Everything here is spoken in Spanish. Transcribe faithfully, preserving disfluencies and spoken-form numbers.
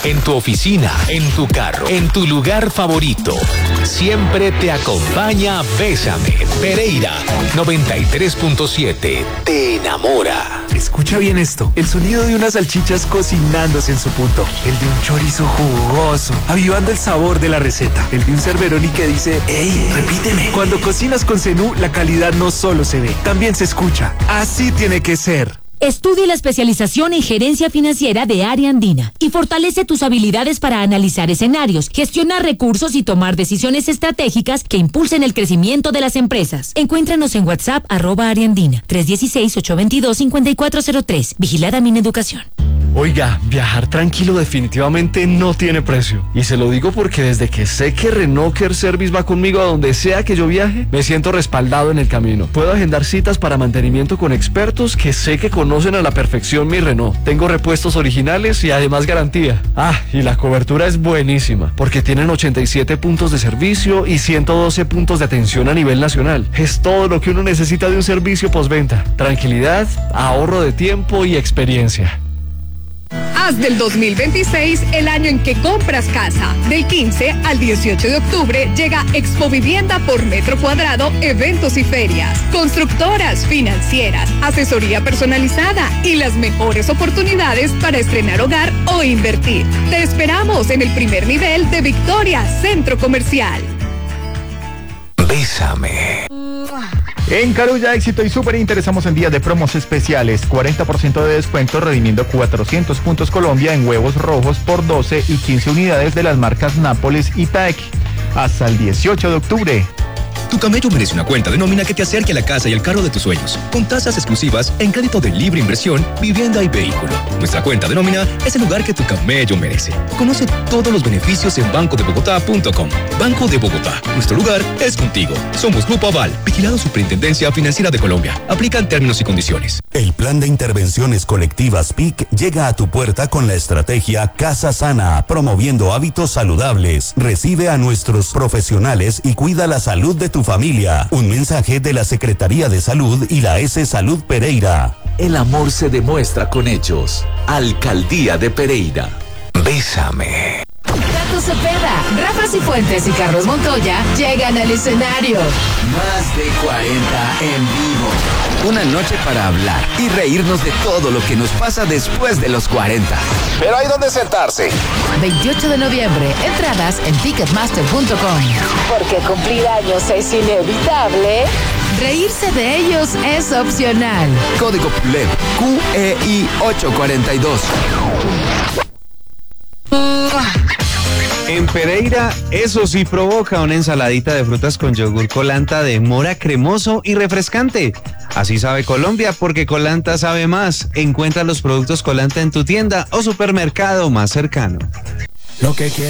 en tu oficina, en tu carro, en tu lugar favorito. Siempre te acompaña Bésame. Pereira noventa y tres punto siete. Te enamora. Escucha bien esto. El sonido de unas salchichas cocinándose en su punto. El de un chorizo jugoso, avivando el sabor de la receta. El de un Cerberoni que dice, ¡ey, repíteme! Cuando cocinas con Zenú, la calidad no solo se ve, también se escucha. Así tiene que ser. Estudie la especialización en gerencia financiera de Área Andina y fortalece tus habilidades para analizar escenarios, gestionar recursos y tomar decisiones estratégicas que impulsen el crecimiento de las empresas. Encuéntranos en WhatsApp arroba Área Andina, tres uno seis, ocho dos dos, cinco cuatro cero tres. Vigilada Mineducación. Oiga, viajar tranquilo definitivamente no tiene precio. Y se lo digo porque desde que sé que Renault Care Service va conmigo a donde sea que yo viaje, me siento respaldado en el camino. Puedo agendar citas para mantenimiento con expertos que sé que conocen a la perfección mi Renault. Tengo repuestos originales y además garantía. Ah, y la cobertura es buenísima, porque tienen ochenta y siete puntos de servicio y ciento doce puntos de atención a nivel nacional. Es todo lo que uno necesita de un servicio postventa. Tranquilidad, ahorro de tiempo y experiencia. Haz del dos mil veintiséis el año en que compras casa. Del quince al dieciocho de octubre llega Expo Vivienda por metro cuadrado, eventos y ferias, constructoras, financieras, asesoría personalizada y las mejores oportunidades para estrenar hogar o invertir. Te esperamos en el primer nivel de Victoria Centro Comercial. Bésame. En Carulla, Éxito y Super interesamos en días de promos especiales. cuarenta por ciento de descuento redimiendo cuatrocientos puntos Colombia en huevos rojos por doce y quince unidades de las marcas Nápoles y Taek. Hasta el dieciocho de octubre. Tu camello merece una cuenta de nómina que te acerque a la casa y al carro de tus sueños, con tasas exclusivas en crédito de libre inversión, vivienda y vehículo. Nuestra cuenta de nómina es el lugar que tu camello merece. Conoce todos los beneficios en banco de bogotá punto com. Banco de Bogotá, nuestro lugar es contigo. Somos Grupo Aval, vigilado Superintendencia Financiera de Colombia. Aplican términos y condiciones. El plan de intervenciones colectivas P I C llega a tu puerta con la estrategia Casa Sana, promoviendo hábitos saludables. Recibe a nuestros profesionales y cuida la salud de tu familia. Un mensaje de la Secretaría de Salud y la S Salud Pereira. El amor se demuestra con hechos. Alcaldía de Pereira. Bésame. Tato Cepeda, Rafa Cifuentes y Carlos Montoya llegan al escenario. Más de cuarenta en vivo. Una noche para hablar y reírnos de todo lo que nos pasa después de los cuarenta. Pero hay donde sentarse. veintiocho de noviembre, entradas en ticketmaster punto com. Porque cumplir años es inevitable, reírse de ellos es opcional. Código P U L E B Q E I ocho cuarenta y dos. En Pereira, eso sí provoca una ensaladita de frutas con yogur Colanta de mora cremoso y refrescante. Así sabe Colombia, porque Colanta sabe más. Encuentra los productos Colanta en tu tienda o supermercado más cercano. Lo que